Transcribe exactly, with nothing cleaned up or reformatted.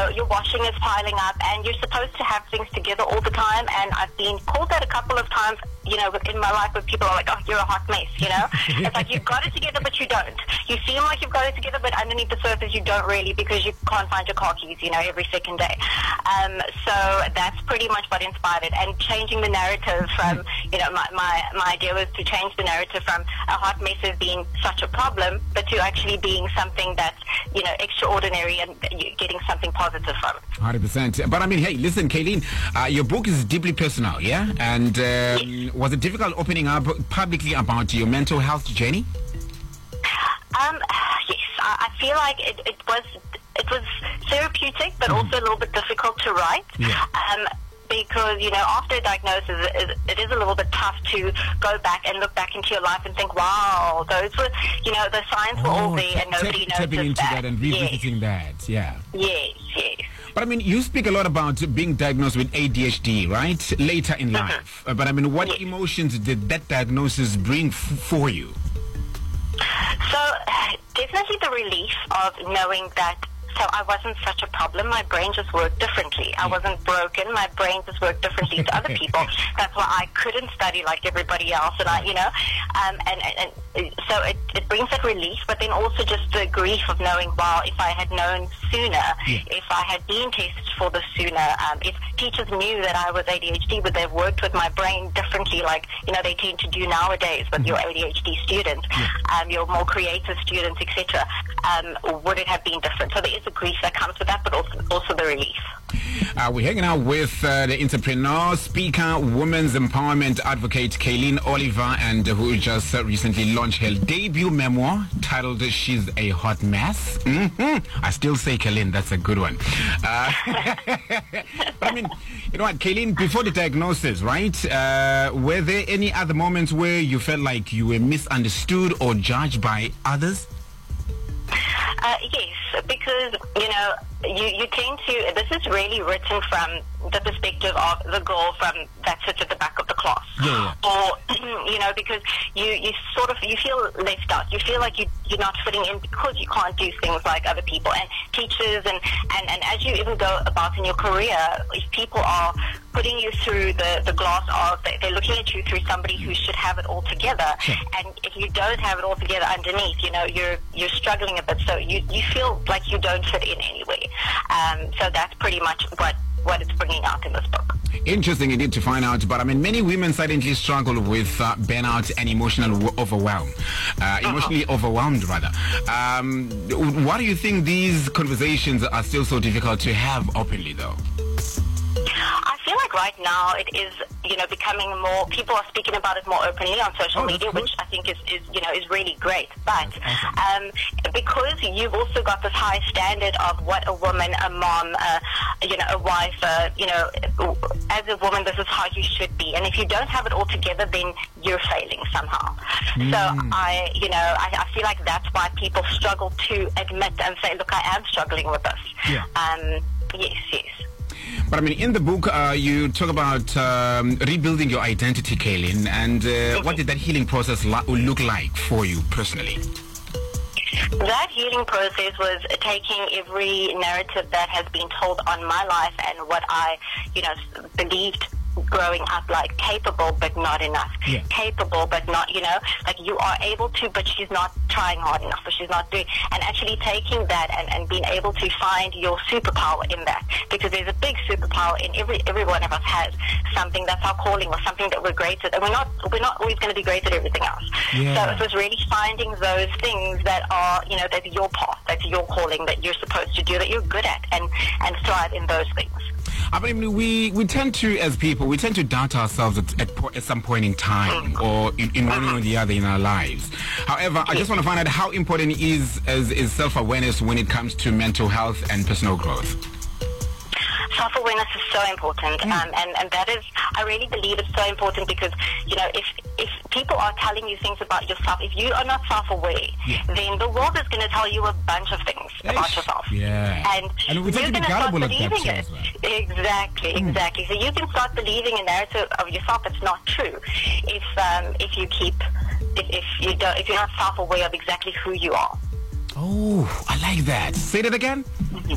know, your washing is piling up and you're supposed to have things together all the time. And I've been called that a couple of times, you know, in my life where people are like, oh, you're a hot mess, you know. It's like you've got it together, but you don't. You seem like you've got it together, but underneath the surface you don't really, because you can't find your car keys, you know, every second day. Um, so that's pretty much what inspired it. And changing the narrative from, you know, my, my, my idea was to change the narrative from a hot mess as being such a problem, but to actually being something that's, you know, extraordinary and getting something positive from it. one hundred percent. But I mean, hey, listen, Kayleen, uh, your book is deeply personal, yeah? And um, yes. Was it difficult opening up publicly about your mental health journey? Um, yes, I, I feel like it, it was it was therapeutic, but mm. also a little bit difficult to write. Yeah. Um, because, you know, after a diagnosis, it, it is a little bit tough to go back and look back into your life and think, wow, those were, you know, the signs were oh, all there and nobody t- noticed tapping into that. that and revisiting yes. that, yeah. Yes, yes. But I mean, you speak a lot about being diagnosed with A D H D, right? Later in mm-hmm. life. Uh, but I mean, what yes. emotions did that diagnosis bring f- for you? So, definitely the relief of knowing that, so I wasn't such a problem. My brain just worked differently. I wasn't broken. My brain just worked differently to other people. That's why I couldn't study like everybody else. And I, you know, um, and, and so it, it brings that relief, but then also just the grief of knowing, wow, if I had known sooner, yeah. if I had been tested for this sooner, um, if teachers knew that I was A D H D, would they have worked with my brain differently, like, you know, they tend to do nowadays with mm-hmm. your A D H D students, yeah. um, your more creative students, et cetera. Um, would it have been different? So there is a grief that comes with that, but also, also the relief. Uh, we're hanging out with uh, the entrepreneur, speaker, women's empowerment advocate Kayleen Oliver, and uh, who just uh, recently launched her debut memoir titled "She's a Hot Mess." Mm-hmm. I still say Kayleen, that's a good one. Uh, but I mean, you know what, Kayleen, before the diagnosis, right? Uh, were there any other moments where you felt like you were misunderstood or judged by others? Uh, yes, because, you know, you, you tend to, this is really written from the perspective of the girl from that sits at the back of the class. Yeah, yeah. Or, you know, because you, you sort of, you feel left out. You feel like you, you're not fitting in because you can't do things like other people. And teachers, and, and, and as you even go about in your career, if people are putting you through the, the glass of, they're looking at you through somebody who should have it all together. And if you don't have it all together underneath, you know, you're you're struggling a bit. So you, you feel like you don't fit in anyway. Um, so that's pretty much what, what it's bringing out in this book. Interesting indeed to find out, but I mean, many women silently struggle with uh, burnout and emotional w- overwhelm. Uh, emotionally uh-huh. overwhelmed, rather. Um, why do you think these conversations are still so difficult to have openly, though? I feel like right now it is, you know, becoming more, people are speaking about it more openly on social oh, media, cool. which I think is, is, you know, is really great. But awesome. um, because you've also got this high standard of what a woman, a mom, uh, you know, a wife, uh, you know, as a woman, this is how you should be. And if you don't have it all together, then you're failing somehow. Mm. So I, you know, I, I feel like that's why people struggle to admit and say, look, I am struggling with this. Yeah. Um, yes, yes. But I mean, in the book, uh, you talk about um, rebuilding your identity, Kayleen, and uh, mm-hmm. what did that healing process lo- look like for you personally? That healing process was taking every narrative that has been told on my life and what I, you know, believed growing up, like capable but not enough, yeah. capable but not, you know, like you are able to, but she's not trying hard enough, or she's not doing, and actually taking that and, and being able to find your superpower in that, because there's a big superpower in every every one of us has something that's our calling or something that we're great at, and we're not we're not always going to be great at everything else. Yeah. So it was really finding those things that are, you know, that's your path, that's your calling, that you're supposed to do, that you're good at, and and thrive in those things. I mean, we, we tend to, as people, we tend to doubt ourselves at, at, po- at some point in time or in, in one way or the other in our lives. However, I just want to find out how important is, is, is self-awareness when it comes to mental health and personal growth. Self-awareness is so important, mm. um, and, and that is, I really believe it's so important because, you know, if if people are telling you things about yourself, if you are not self-aware, yeah. then the world is going to tell you a bunch of things Ish. about yourself. Yeah. And, and we you're tend to be going to start gullible believing at that it. well. Exactly, mm. exactly. So you can start believing a narrative of yourself that's not true if um, if you keep, if, if, you don't, if you're not self-aware of exactly who you are. Oh, I like that. Say that again.